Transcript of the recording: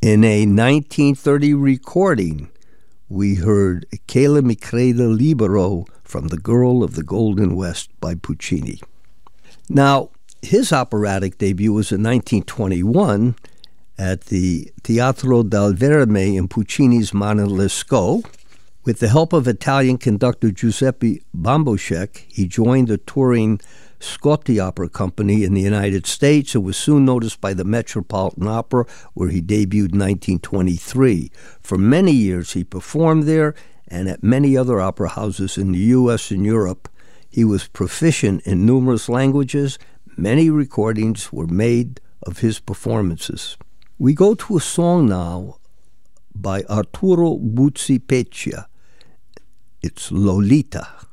In a 1930 recording, we heard Che mi creda libero from The Girl of the Golden West by Puccini. Now, his operatic debut was in 1921 at the Teatro del Verme in Puccini's Manosco. With the help of Italian conductor Giuseppe Bomboschek, he joined the touring Scotti Opera Company in the United States and was soon noticed by the Metropolitan Opera, where he debuted in 1923. For many years, he performed there and at many other opera houses in the U.S. and Europe. He was proficient in numerous languages. Many recordings were made of his performances. We go to a song now by Arturo Buzzi-Peccia. It's Lolita.